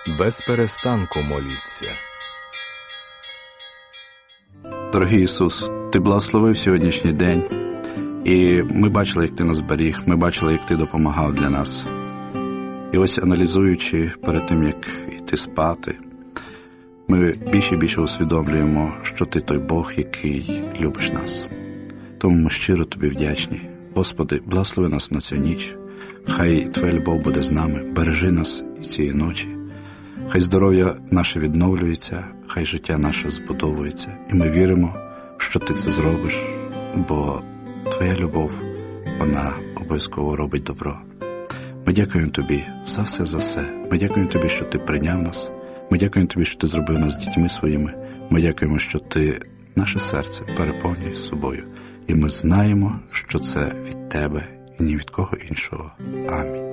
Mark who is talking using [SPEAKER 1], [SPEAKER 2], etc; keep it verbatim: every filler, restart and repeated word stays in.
[SPEAKER 1] без перестанку моліться.
[SPEAKER 2] Дорогий Ісус, Ти благословив сьогоднішній день, і ми бачили, як Ти нас беріг, ми бачили, як Ти допомагав для нас. І ось, аналізуючи перед тим, як йти спати, ми більше і більше усвідомлюємо, що Ти той Бог, який любиш нас. Тому ми щиро Тобі вдячні. Господи, благослови нас на цю ніч. Хай Твоя любов буде з нами, бережи нас і цієї ночі. Хай здоров'я наше відновлюється, хай життя наше збудовується. І ми віримо, що Ти це зробиш, бо Твоя любов, вона обов'язково робить добро. Ми дякуємо Тобі за все, за все. Ми дякуємо Тобі, що Ти прийняв нас. Ми дякуємо Тобі, що Ти зробив нас дітьми своїми. Ми дякуємо, що Ти наше серце переповнюєш собою. І ми знаємо, що це від Тебе і ні від кого іншого. Амінь.